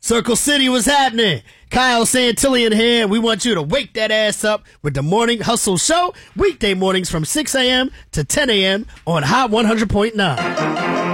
Circle City, what's happening? Kyle Santillian here. We want you to wake that ass up with the Morning Hustle Show, weekday mornings from 6 a.m. to 10 a.m. on Hot 100.9.